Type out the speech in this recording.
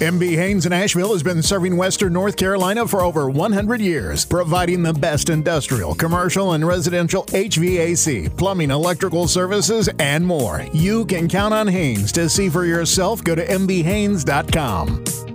MB Haynes in Asheville has been serving Western North Carolina for over 100 years, providing the best industrial, commercial, and residential HVAC, plumbing, electrical services, and more. You can count on Haynes. To see for yourself, go to mbhaynes.com.